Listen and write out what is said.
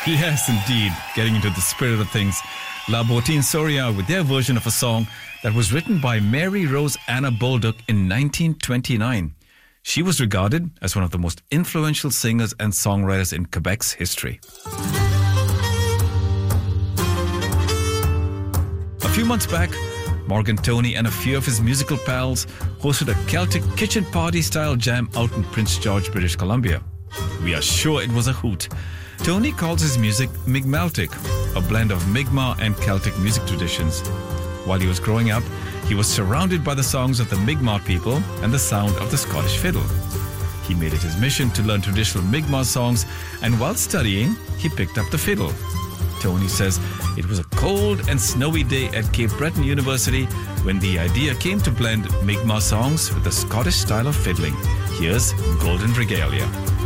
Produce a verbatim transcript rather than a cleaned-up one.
Yes, indeed. Getting into the spirit of things. La Bottine Soria with their version of a song that was written by Mary Rose Anna Bolduc in nineteen twenty-nine. She was regarded as one of the most influential singers and songwriters in Quebec's history. A few months back, Morgan Tony and a few of his musical pals hosted a Celtic kitchen party style jam out in Prince George, British Columbia. We are sure it was a hoot. Tony calls his music Mi'kmaq, a blend of Mi'kmaq and Celtic music traditions. While he was growing up, he was surrounded by the songs of the Mi'kmaq people and the sound of the Scottish fiddle. He made it his mission to learn traditional Mi'kmaq songs, and while studying, he picked up the fiddle. Tony says it was a cold and snowy day at Cape Breton University when the idea came to blend Mi'kmaq songs with the Scottish style of fiddling. Here's Golden Regalia.